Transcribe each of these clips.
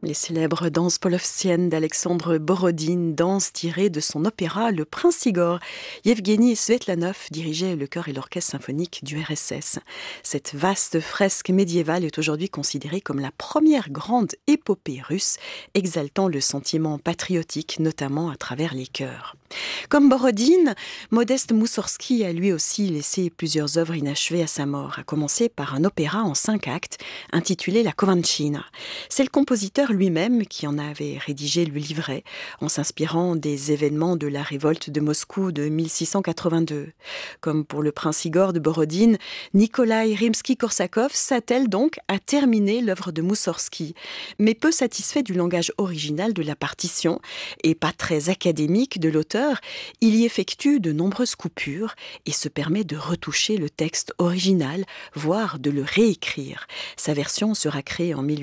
Les célèbres danses polovtsiennes d'Alexandre Borodine, danses tirées de son opéra Le Prince Igor. Yevgeny Svetlanov dirigeait le chœur et l'orchestre symphonique du RSS. Cette vaste fresque médiévale est aujourd'hui considérée comme la première grande épopée russe, exaltant le sentiment patriotique, notamment à travers les chœurs. Comme Borodine, Modeste Moussorgsky a lui aussi laissé plusieurs œuvres inachevées à sa mort, à commencer par un opéra en 5 actes intitulé La Kovanchina. C'est le compositeur lui-même qui en avait rédigé le livret, en s'inspirant des événements de la révolte de Moscou de 1682. Comme pour le prince Igor de Borodine, Nikolai Rimsky-Korsakov s'attelle donc à terminer l'œuvre de Moussorgsky, mais peu satisfait du langage original de la partition et pas très académique de l'auteur, il y effectue de nombreuses coupures et se permet de retoucher le texte original, voire de le réécrire. Sa version sera créée en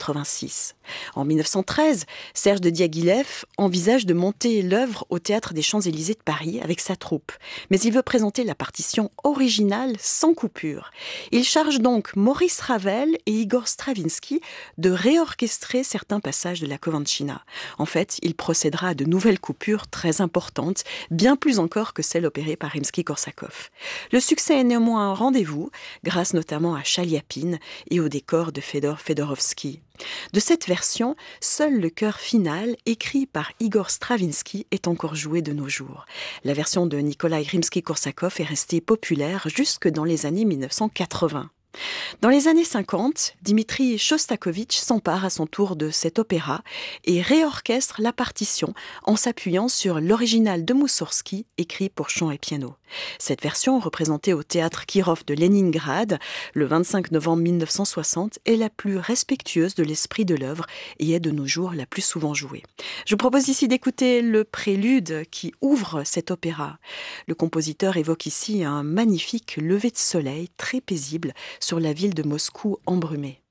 1886. En 1913, Serge de Diaghilev envisage de monter l'œuvre au Théâtre des Champs-Élysées de Paris avec sa troupe. Mais il veut présenter la partition originale sans coupure. Il charge donc Maurice Ravel et Igor Stravinsky de réorchestrer certains passages de la Kovanchina. En fait, il procédera à de nouvelles coupures très importantes, bien plus encore que celles opérées par Rimsky-Korsakov. Le succès est néanmoins un rendez-vous, grâce notamment à Chaliapine et au décor de Fedor Fedorovski. De cette version, seul le chœur final, écrit par Igor Stravinsky, est encore joué de nos jours. La version de Nikolai Rimsky-Korsakov est restée populaire jusque dans les années 1980. Dans les années 50, Dimitri Shostakovich s'empare à son tour de cet opéra et réorchestre la partition en s'appuyant sur l'original de Moussorgsky écrit pour chant et piano. Cette version, représentée au théâtre Kirov de Leningrad le 25 novembre 1960, est la plus respectueuse de l'esprit de l'œuvre et est de nos jours la plus souvent jouée. Je vous propose ici d'écouter le prélude qui ouvre cet opéra. Le compositeur évoque ici un magnifique lever de soleil très paisible sur la ville de Moscou embrumée.